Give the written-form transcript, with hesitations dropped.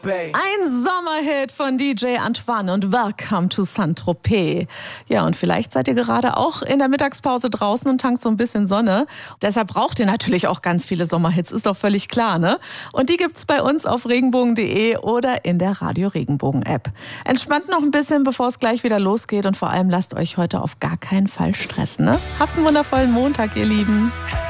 Ein Sommerhit von DJ Antoine und Welcome to Saint-Tropez. Ja, und vielleicht seid ihr gerade auch in der Mittagspause draußen und tankt so ein bisschen Sonne. Deshalb braucht ihr natürlich auch ganz viele Sommerhits, ist doch völlig klar, ne? Und die gibt's bei uns auf regenbogen.de oder in der Radio Regenbogen App. Entspannt noch ein bisschen, bevor es gleich wieder losgeht und vor allem lasst euch heute auf gar keinen Fall stressen, ne? Habt einen wundervollen Montag, ihr Lieben.